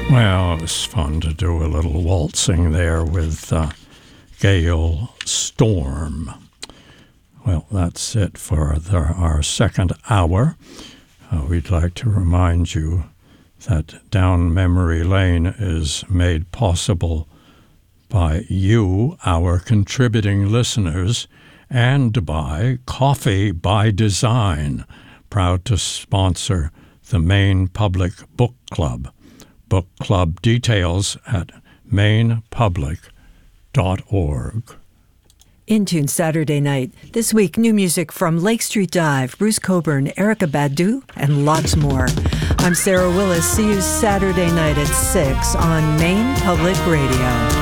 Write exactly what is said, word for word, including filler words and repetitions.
Well, it was fun to do a little waltzing there with uh, Gale Storm. Well, that's it for the, our second hour. Uh, we'd like to remind you that Down Memory Lane is made possible by you, our contributing listeners, and by Coffee by Design, proud to sponsor the Maine Public Book Club. Book club details at maine public dot org. Intune Saturday night. This week, new music from Lake Street Dive, Bruce Coburn, Erykah Badu, and lots more. I'm Sarah Willis. See you Saturday night at six on Maine Public Radio.